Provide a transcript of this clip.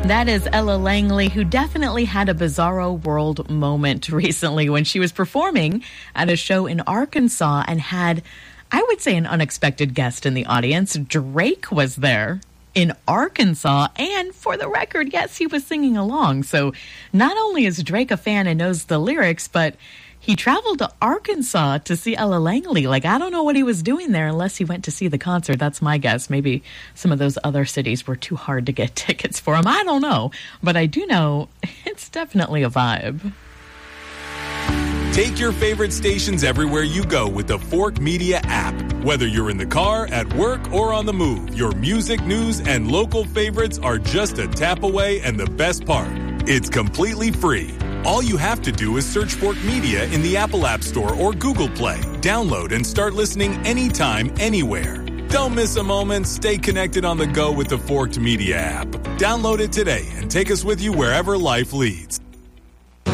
That is Ella Langley, who definitely had a Bizarro World moment recently when she was performing at a show in Arkansas and had, I would say, an unexpected guest in the audience. Drake was there in Arkansas, and for the record, yes, he was singing along. So not only is Drake a fan and knows the lyrics, but he traveled to Arkansas to see Ella Langley. Like, I don't know what he was doing there unless he went to see the concert. That's my guess. Maybe some of those other cities were too hard to get tickets for him. I don't know. But I do know it's definitely a vibe. Take your favorite stations everywhere you go with the Fork Media app. Whether you're in the car, at work, or on the move, your music, news, and local favorites are just a tap away, and the best part, it's completely free. All you have to do is search Fork Media in the Apple App Store or Google Play. Download and start listening anytime, anywhere. Don't miss a moment. Stay connected on the go with the Forked Media app. Download it today and take us with you wherever life leads.